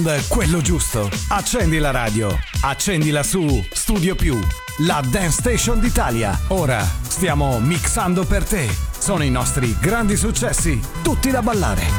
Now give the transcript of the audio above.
quello giusto. Accendi la radio, accendila su Studio Più, la dance station d'Italia. Ora stiamo mixando per te. Sono i nostri grandi successi, tutti da ballare.